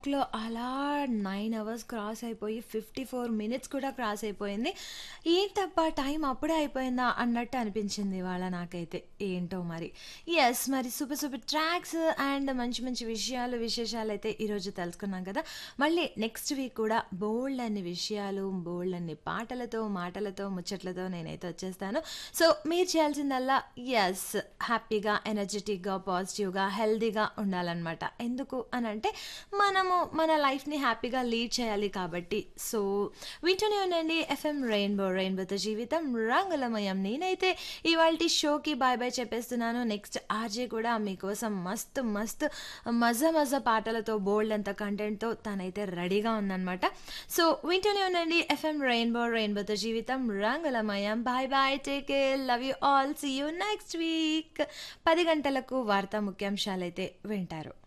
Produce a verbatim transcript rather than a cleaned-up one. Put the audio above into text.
లో అలా nine hours cross అయిపోయి ఫిఫ్టీ ఫోర్ మినిట్స్ కూడా క్రాస్ అయిపోయింది. ఏంటబ్బా! టైం అప్పుడే అయిపోయిందా అన్నట్టు అనిపించింది ఇవాళ నాకైతే. ఏంటో మరి. యెస్. మరి సూపర్ సూపర్ ట్రాక్స్ అండ్ మంచి మంచి విషయాలు, విశేషాలైతే ఈరోజు తెలుసుకున్నాం కదా! మళ్ళీ నెక్స్ట్ వీక్ కూడా బోలెడన్ని విషయాలు, బోలెడన్ని పాటలతో, మాటలతో, ముచ్చట్లతో నేనైతే వచ్చేస్తాను. సో, మీరు చేయాల్సిందల్లా యెస్. హ్యాపీగా, ఎనర్జిటిక్‌గా, పాజిటివ్‌గా, హెల్తీగా ఉండాలనమాట. ఎందుకు అనంటే మనము మన లైఫ్‌ని హ్యాపీగా లీడ్ చేయాలి కాబట్టి. సో, వింటూనే ఉండండి ఎఫ్ఎం రెయిన్బో. రెయిన్బోతో జీవితం రంగులమయం. నేనైతే ఇవాల్టి షోకి బాయ్ బాయ్ చెప్పేస్తున్నాను. నెక్స్ట్ ఆర్‌జే కూడా మీకోసం మస్తు మస్తు మజా మజా పాటలతో బోలెడంత కంటెంట్‌తో తనైతే రెడీగా ఉందనమాట. సో, వింటూనే ఉండండి ఎఫ్ఎం రెయిన్బో. రెయిన్బోతో జీవితం రంగులమయం. Bye bye. Take care. Love you all. See you next week. పది గంటలకు వార్తా ముఖ్యాంశాలైతే వింటారు.